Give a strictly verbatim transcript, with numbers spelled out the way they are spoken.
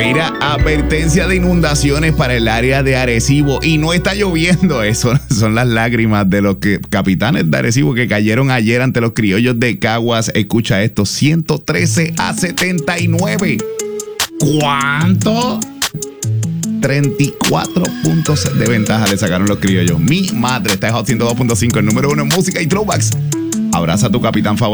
Mira, advertencia de inundaciones para el área de Arecibo. Y no está lloviendo, eso son las lágrimas de los que, capitanes de Arecibo que cayeron ayer ante los criollos de Caguas. Escucha esto, ciento trece a setenta y nueve. ¿Cuánto? treinta y cuatro puntos de ventaja le sacaron los criollos. Mi madre, está en Hot ciento dos punto cinco, el número uno en música y throwbacks. Abraza a tu capitán favorito.